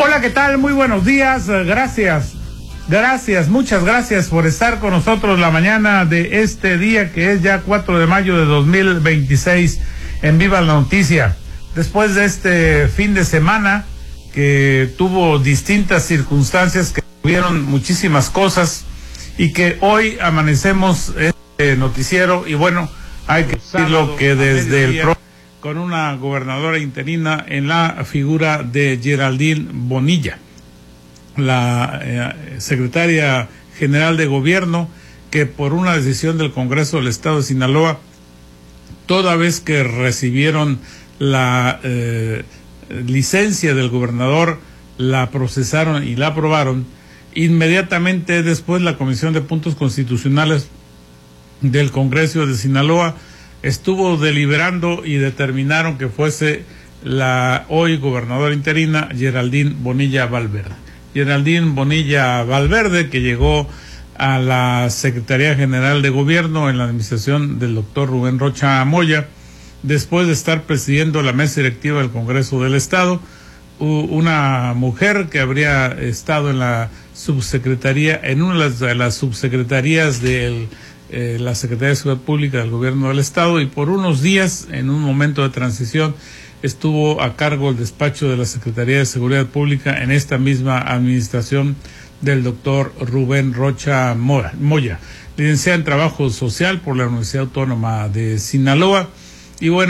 Hola, ¿qué tal? Muy buenos días. Muchas gracias por estar con nosotros la mañana de este día que es ya 4 de mayo de 2026 en Viva la Noticia. Después de este fin de semana que tuvo distintas circunstancias, que tuvieron muchísimas cosas y que hoy amanecemos este noticiero y bueno, hay que decirlo que desde el con una gobernadora interina en la figura de Geraldine Bonilla, la secretaria general de gobierno, que por una decisión del Congreso del Estado de Sinaloa, toda vez que recibieron la licencia del gobernador, la procesaron y la aprobaron. Inmediatamente después la Comisión de Puntos Constitucionales del Congreso de Sinaloa estuvo deliberando y determinaron que fuese la hoy gobernadora interina Geraldine Bonilla Valverde. Geraldine Bonilla Valverde, que llegó a la Secretaría General de Gobierno en la administración del doctor Rubén Rocha Moya, después de estar presidiendo la mesa directiva del Congreso del Estado, una mujer que habría estado en la subsecretaría, en una de las subsecretarías de la Secretaría de Seguridad Pública del Gobierno del Estado, y por unos días, en un momento de transición, estuvo a cargo del despacho de la Secretaría de Seguridad Pública en esta misma administración del doctor Rubén Rocha Moya, licenciada en Trabajo Social por la Universidad Autónoma de Sinaloa. Y bueno,